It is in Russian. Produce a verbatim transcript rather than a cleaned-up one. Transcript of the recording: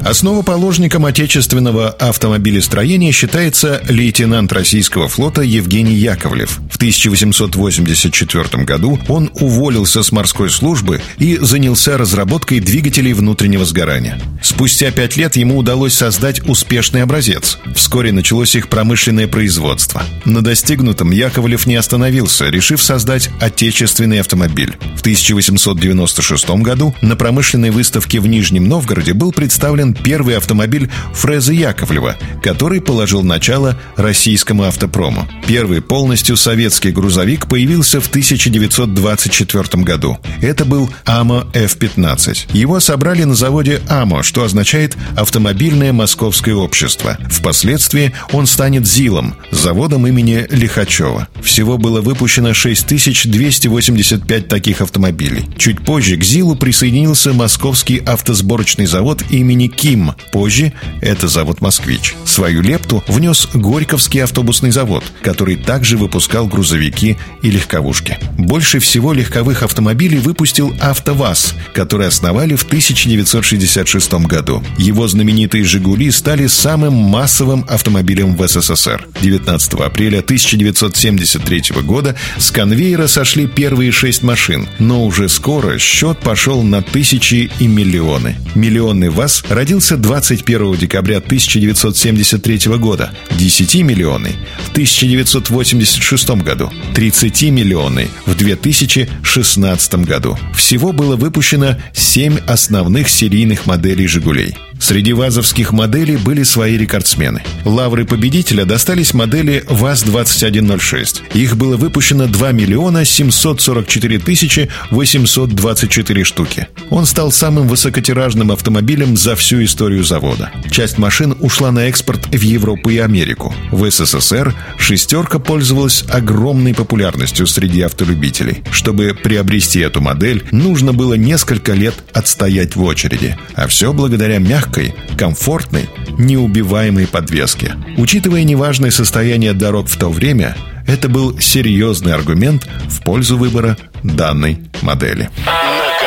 Основоположником отечественного автомобилестроения считается лейтенант российского флота Евгений Яковлев. В тысяча восемьсот восемьдесят четвёртом году он уволился с морской службы и занялся разработкой двигателей внутреннего сгорания. Спустя пять лет ему удалось создать успешный образец. Вскоре началось их промышленное производство. На достигнутом Яковлев не остановился, решив создать отечественный автомобиль. В тысяча восемьсот девяносто шестом году на промышленной выставке в Нижнем Новгороде был представлен первый автомобиль Фрезы Яковлева, который положил начало российскому автопрому. Первый полностью советский грузовик появился в тысяча девятьсот двадцать четвёртом году. Это был АМО эф пятнадцать. Его собрали на заводе АМО, что означает «Автомобильное московское общество». Впоследствии он станет ЗИЛом, заводом имени Лихачева. Всего было выпущено шесть тысяч двести восемьдесят пять таких автомобилей. Чуть позже к ЗИЛу присоединился Московский автосборочный завод имени КИМ. Позже это завод «Москвич». Свою лепту внес Горьковский автобусный завод, который также выпускал грузовики и легковушки. Больше всего легковых автомобилей выпустил АвтоВАЗ, который основали в тысяча девятьсот шестьдесят шестом году. Его знаменитые «Жигули» стали самым массовым автомобилем в СССР. девятнадцатого апреля тысяча девятьсот семьдесят третьего года с конвейера сошли первые шесть машин, но уже скоро счет пошел на тысячи и миллионы. Миллионный ВАЗ родился двадцать первого декабря тысяча девятьсот семьдесят третьего года, десятимиллионный в тысяча девятьсот восемьдесят шестом году, тридцатимиллионный в две тысячи шестнадцатом году. Всего было выпущено семь основных серийных моделей «Жигулей». Среди вазовских моделей были свои рекордсмены. Лавры победителя достались модели ВАЗ двадцать один ноль шесть. Их было выпущено два миллиона семьсот сорок четыре тысячи восемьсот двадцать четыре штуки. Он стал самым высокотиражным автомобилем за всю историю завода. Часть машин ушла на экспорт в Европу и Америку. В СССР «шестерка» пользовалась огромной популярностью среди автолюбителей. Чтобы приобрести эту модель, нужно было несколько лет отстоять в очереди. А все благодаря мягкой, комфортной, неубиваемой подвеске. Учитывая неважное состояние дорог в то время, это был серьезный аргумент в пользу выбора данной модели.